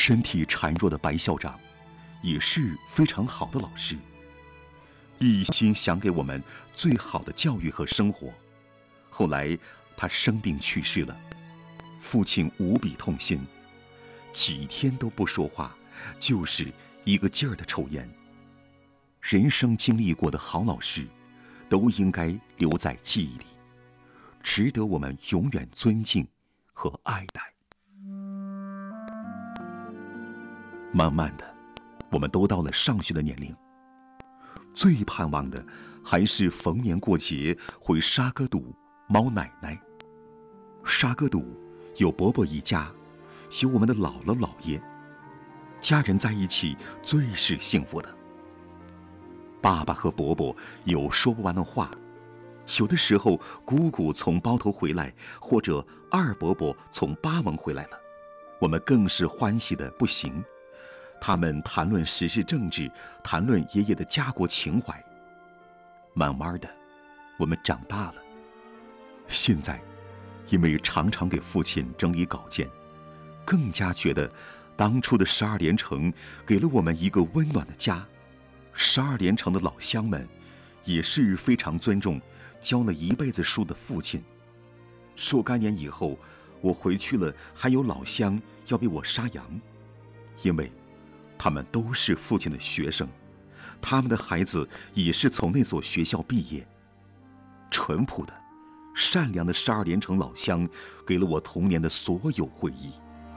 身体孱弱的白校长也是非常好的老师，一心想给我们最好的教育和生活。后来他生病去世了，父亲无比痛心，几天都不说话，就是一个劲儿的抽烟。人生经历过的好老师都应该留在记忆里，值得我们永远尊敬和爱戴。慢慢的，我们都到了上学的年龄，最盼望的还是逢年过节回沙哥赌猫奶奶。沙哥赌有伯伯一家，有我们的姥姥姥爷，家人在一起最是幸福的。爸爸和伯伯有说不完的话，有的时候姑姑从包头回来，或者二伯伯从巴盟回来了，我们更是欢喜的不行。他们谈论时事政治，谈论爷爷的家国情怀。慢慢的，我们长大了。现在因为常常给父亲整理稿件，更加觉得当初的12连城给了我们一个温暖的家。12连城的老乡们也是非常尊重教了一辈子书的父亲。若干年以后，我回去了，还有老乡要为我杀羊，因为他们都是父亲的学生，他们的孩子也是从那所学校毕业。淳朴的、善良的12连城老乡给了我童年的所有回忆。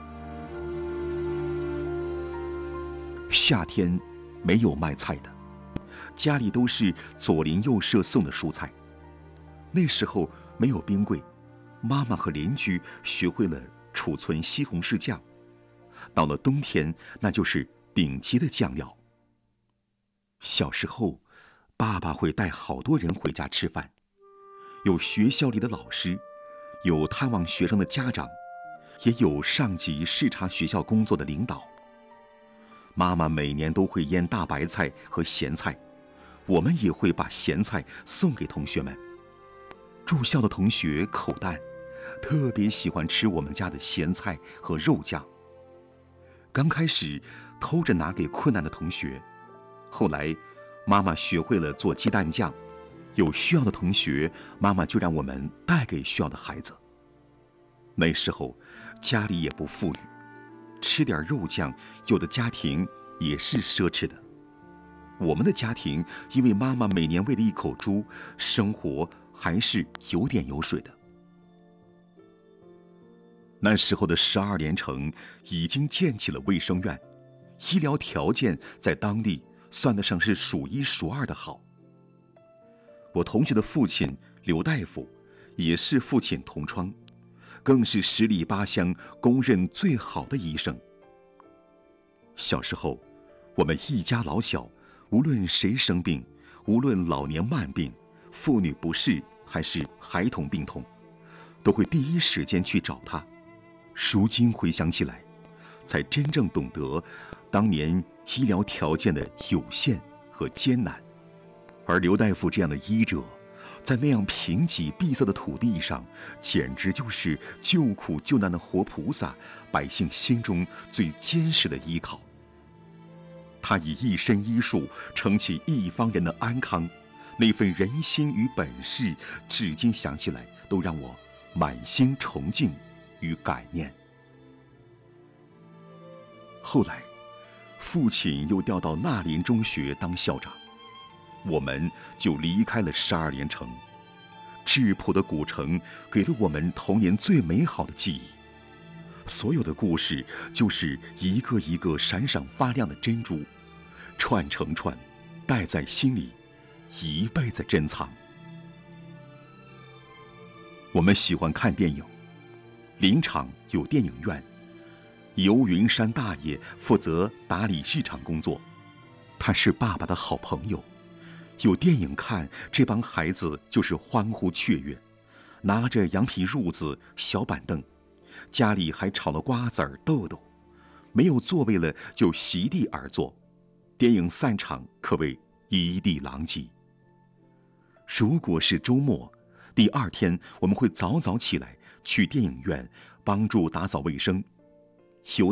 夏天没有卖菜的，家里都是左邻右舍送的蔬菜。那时候没有冰柜，妈妈和邻居学会了储存西红柿酱，到了冬天那就是顶级的酱料。小时候，爸爸会带好多人回家吃饭，有学校里的老师，有探望学生的家长，也有上级视察学校工作的领导。妈妈每年都会腌大白菜和咸菜，我们也会把咸菜送给同学们。住校的同学口淡，特别喜欢吃我们家的咸菜和肉酱。刚开始偷着拿给困难的同学，后来妈妈学会了做鸡蛋酱，有需要的同学，妈妈就让我们带给需要的孩子。那时候家里也不富裕，吃点肉酱，有的家庭也是奢侈的。我们的家庭因为妈妈每年为了一口猪，生活还是有点有水的。那时候的12连城已经建起了卫生院，医疗条件在当地算得上是数1数2的好。我同学的父亲刘大夫也是父亲同窗，更是10里8乡公认最好的医生。小时候，我们一家老小，无论谁生病，无论老年慢病、妇女不适还是孩童病痛，都会第一时间去找他。如今回想起来，才真正懂得当年医疗条件的有限和艰难。而刘大夫这样的医者，在那样贫瘠闭塞的土地上，简直就是救苦救难的活菩萨，百姓心中最坚实的依靠。他以一身医术撑起一方人的安康，那份人心与本事，至今想起来都让我满心崇敬与感念。后来，父亲又调到纳林中学当校长，我们就离开了12连城。质朴的古城给了我们童年最美好的记忆，所有的故事就是一个一个闪闪发亮的珍珠，串成串，带在心里，一辈子珍藏。我们喜欢看电影，林场有电影院，游云山大爷负责打理日常工作，他是爸爸的好朋友。有电影看，这帮孩子就是欢呼雀跃，拿着羊皮褥子、小板凳，家里还炒了瓜子儿、豆豆，没有座位了就席地而坐。电影散场可谓一地狼藉。如果是周末，第2天我们会早早起来去电影院帮助打扫卫生。有